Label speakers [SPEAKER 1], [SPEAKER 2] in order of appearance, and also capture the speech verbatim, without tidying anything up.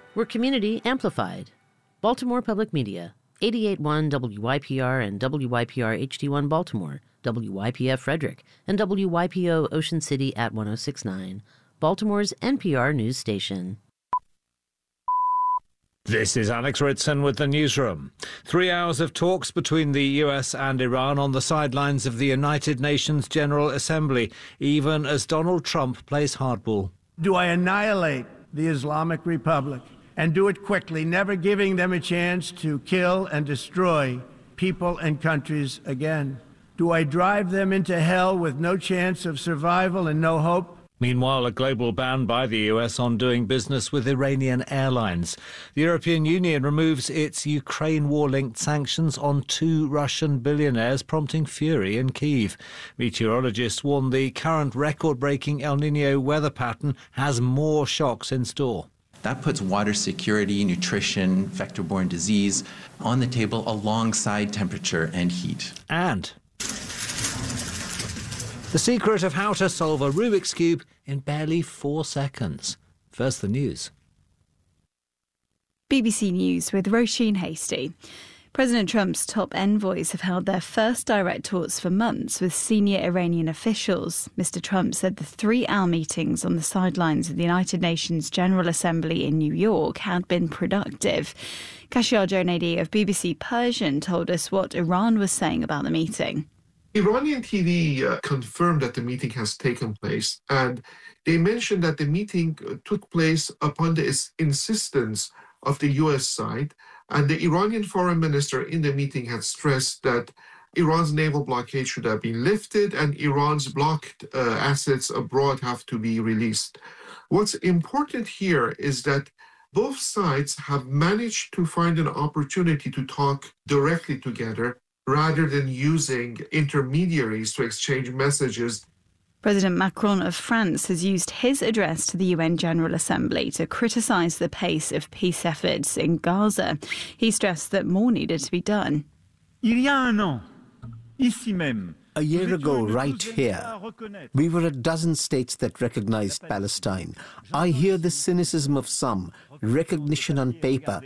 [SPEAKER 1] We're community amplified. Baltimore Public Media, eighty-eight point one W Y P R and W Y P R H D one Baltimore, W Y P F Frederick, and W Y P O Ocean City at one oh six point nine, Baltimore's N P R news station.
[SPEAKER 2] This is Alex Ritson with the newsroom. Three hours of talks between the U S and Iran on the sidelines of the United Nations General Assembly, even as Donald Trump plays hardball.
[SPEAKER 3] Do I annihilate the Islamic Republic and do it quickly, never giving them a chance to kill and destroy people and countries again? Do I drive them into hell with no chance of survival and no hope?
[SPEAKER 2] Meanwhile, a global ban by the U S on doing business with Iranian airlines. The European Union removes its Ukraine war-linked sanctions on two Russian billionaires, prompting fury in Kyiv. Meteorologists warn the current record-breaking El Niño weather pattern has more shocks in store.
[SPEAKER 4] That puts water security, nutrition, vector-borne disease on the table alongside temperature and heat.
[SPEAKER 2] And the secret of how to solve a Rubik's Cube in barely four seconds. First, the news.
[SPEAKER 5] B B C News with Roisin Hasty. President Trump's top envoys have held their first direct talks for months with senior Iranian officials. Mister Trump said the three-hour meetings on the sidelines of the United Nations General Assembly in New York had been productive. Kashiar Jonadi of B B C Persian told us what Iran was saying about the meeting.
[SPEAKER 6] Iranian T V uh, confirmed that the meeting has taken place, and they mentioned that the meeting uh, took place upon the is- insistence of the U S side, and the Iranian foreign minister in the meeting had stressed that Iran's naval blockade should have been lifted and Iran's blocked uh, assets abroad have to be released. What's important here is that both sides have managed to find an opportunity to talk directly together rather than using intermediaries to exchange messages.
[SPEAKER 5] President Macron of France has used his address to the U N General Assembly to criticise the pace of peace efforts in Gaza. He stressed that more needed to be done.
[SPEAKER 7] Il y a un an, ici même,
[SPEAKER 8] a year ago, right here, we were a dozen states that recognized Palestine. I hear the cynicism of some, recognition on paper,